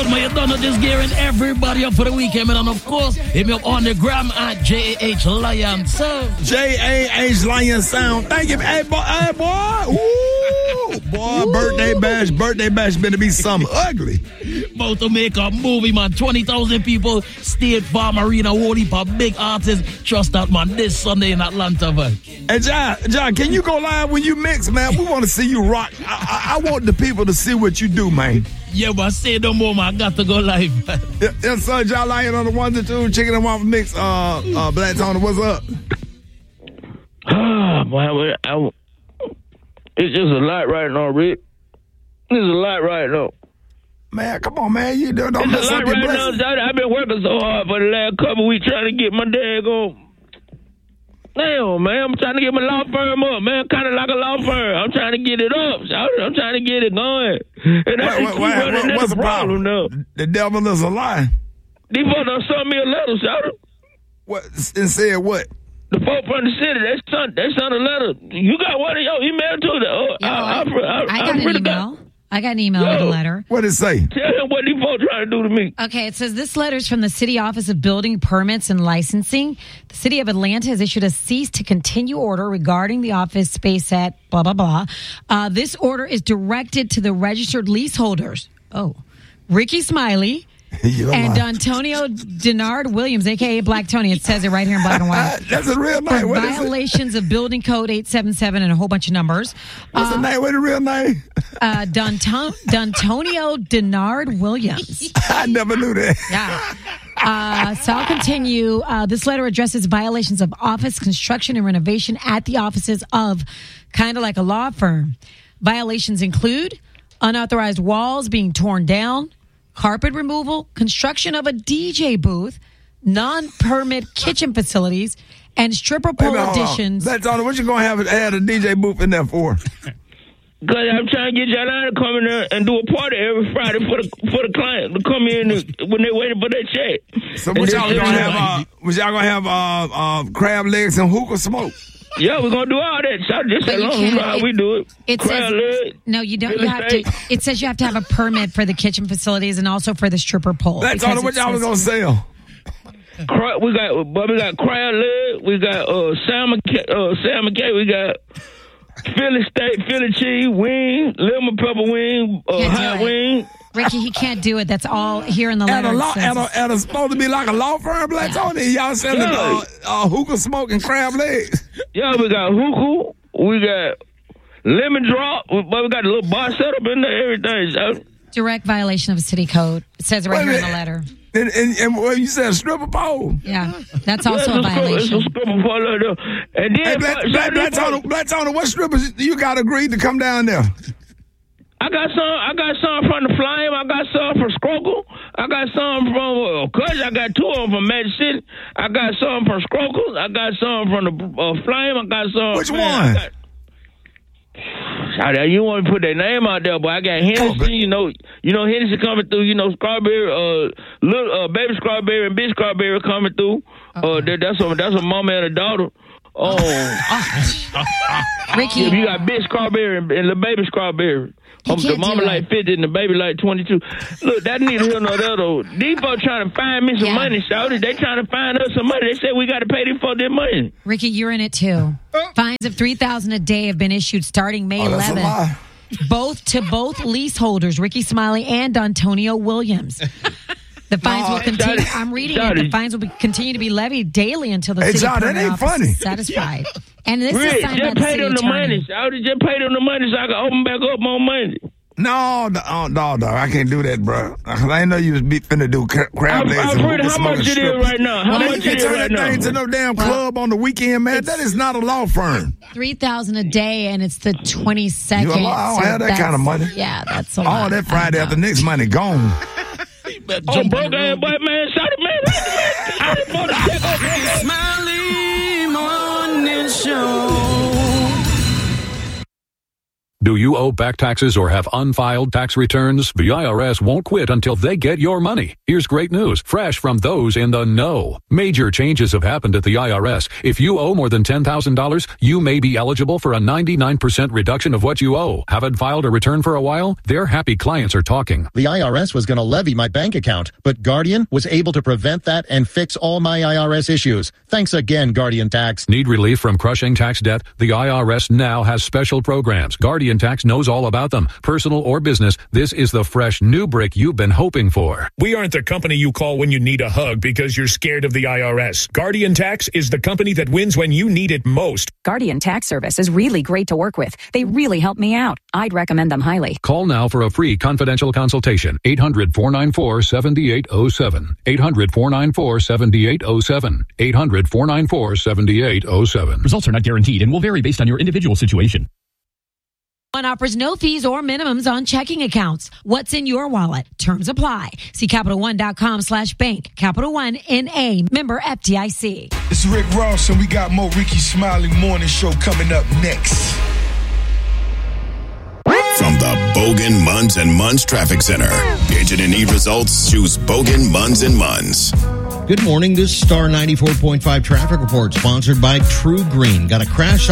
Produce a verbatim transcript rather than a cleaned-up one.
man, you don't know this gearing everybody up for the weekend, man. And of course, hit me up on the gram at J A H Lion Sound. J A H Lion Sound. Thank you. Hey, boy. Hey, boy. Ooh, boy, Ooh. birthday bash. Birthday bash better be something ugly. About to make a movie, man. twenty thousand people, State Farm Arena, whole heap of big artists. Trust that, man, this Sunday in Atlanta, man. Hey, John, John, can you go live when you mix, man? We want to see you rock. I, I, I want the people to see what you do, man. Yeah, but say no more, man. I got to go live, man. Yeah, yes, sir. John Lion on the ones and twos, chicken and waffle mix. Uh, uh, Black Tony, what's up? Ah, boy, I, I, it's just a lot right now, Rick. It's a lot right now. Man, come on, man. You don't, don't it's mess a lot up your right blessings. now. I've been working so hard for the last couple of weeks trying to get my daggone. Damn, man. I'm trying to get my law firm up, man. Kind of like a law firm. I'm trying to get it up. I'm trying to get it going. And wait, wait, wait, wait, what's the problem? problem the devil is a lie. These folks done sent me a letter, shout What? And said what? The folk from the city, they sent, they sent a letter. You got one of your email to the. Uh, yeah, I, I, I, I got an email. Got, I got an email Yo, with a letter. What did it say? Tell him what these folks trying to do to me. Okay, it says this letter is from the City Office of Building Permits and Licensing. The City of Atlanta has issued a cease to continue order regarding the office space at blah, blah, blah. Uh, this order is directed to the registered leaseholders. Oh, Ricky Smiley. You're and lying. Antonio Denard Williams, a k a. Black Tony. It says it right here in black and white. That's a real name. For what violations of Building Code eight seven seven and a whole bunch of numbers. What's uh, the name? What's the real name? uh, Danton- Dantonio Denard Williams. I never knew that. Yeah. Uh, so I'll continue. Uh, this letter addresses violations of office construction and renovation at the offices of kind of like a law firm. Violations include unauthorized walls being torn down, carpet removal, construction of a D J booth, non-permit kitchen facilities, and stripper pole hey, no, additions. That's all. What you gonna have add a D J booth in there for? Because I'm trying to get Jalana to come in there and do a party every Friday for the for the client to come in and, when they waiting for their check. So what y'all gonna have? Uh, what y'all gonna have? Uh, uh, crab legs and hookah smoke. Yeah, we're gonna do all that. So just as long as how it, we do it. It crab says leg, no. You don't. You have to. It says you have to have a permit for the kitchen facilities and also for the stripper pole. That's all what y'all was gonna sell. Cra- we got, but we got crab leg. We got uh, salmon, uh, salmon cake. We got Philly steak, Philly cheese, wing, lemon pepper wing, uh, hot wing. Ricky, he can't do it. That's all here in the letter. At a law, at a, at a supposed to be like a law firm, Black Tony. Y'all selling Yeah. uh, uh, hookah smoke and crab legs. Yeah, we got hookah. We got lemon drop. But we got a little bar setup in there, everything. So. Direct violation of city code. It says it right Wait here a in the letter. And, and, and well, you said a stripper pole. Yeah, that's also Yeah, a violation. It's a stripper pole right there. And then, Hey, Black, so Black, Black, then- Tony, Black Tony, what strippers you got agreed to come down there? I got some. I got some from the Flame. I got some from Scrogle. I got some from uh, Kush. I got two of them from Magic City. I got some from Scrogle. I got some from the uh, Flame. I got some. Which man, one? I got, Shout out, you want to put their name out there, but I got Hennessy. You know, you know Hennessy coming through. You know Strawberry, uh, little uh, baby Strawberry and big Strawberry coming through. Uh, that, that's a that's a mama and a daughter. Oh, Ricky, you got big Strawberry and, and the baby Strawberry. Um, the mama like fifty and the baby like twenty-two. Look, that neither here nor there though. These folks trying to find me some Yeah. money, shouted. They trying to find us some money. They said we got to pay these folks their money. Ricky, you're in it too. Fines of three thousand a day have been issued starting May Oh, that's a eleventh. lie. Both to both leaseholders, Ricky Smiley and Antonio Williams. The fines No, will continue. Johnny, I'm reading Johnny. it. The fines will be, continue to be levied daily until the Hey, city John, that permit ain't office funny. is satisfied. And this Rick, is signed by just the pay city them the attorney. money, shouted. Just pay them the money so I can open back up more money. No, no, oh, no, no, I can't do that, bro. Cause I didn't know you was be, finna do cra- crab I'm, legs I'm and pretty, hookah how smoking much it is strippers. right now? How Well, much you it can is turn right that thing now? to no damn club on the weekend, man. That is not a law firm. Three thousand a day, and it's the twenty second. You a lot- I don't have that kind of money. Yeah, that's a lot. All that Friday after next money gone. Oh, broke ass boy, man. Shout it, man. Shout it, man. Smiley Morning Show. Do you owe back taxes or have unfiled tax returns? The I R S won't quit until they get your money. Here's great news, fresh from those in the know. Major changes have happened at the I R S. If you owe more than ten thousand dollars, you may be eligible for a ninety-nine percent reduction of what you owe. Haven't filed a return for a while? Their happy clients are talking. The I R S was going to levy my bank account, but Guardian was able to prevent that and fix all my I R S issues. Thanks again, Guardian Tax. Need relief from crushing tax debt? The I R S now has special programs. Guardian Tax knows all about them. Personal or business, this is the fresh new brick you've been hoping for. We aren't the company you call when you need a hug because you're scared of the I R S. Guardian Tax is the company that wins when you need it most. Guardian Tax Service is really great to work with. They really help me out. I'd recommend them highly. Call now for a free confidential consultation. eight hundred, four nine four, seven eight zero seven. eight hundred, four nine four, seven eight zero seven. eight hundred, four nine four, seven eight zero seven. Results are not guaranteed and will vary based on your individual situation. One offers no fees or minimums on checking accounts. What's in your wallet? Terms apply. See Capital One dot com slash bank. Capital One N A. Member F D I C. It's Rick Ross, and we got more Ricky Smiley Morning Show coming up next. From the Bogan Munz and Munz Traffic Center. Agent and need results, choose Bogan Munz and Munz. Good morning. This Star ninety-four point five traffic report sponsored by True Green. Got a crash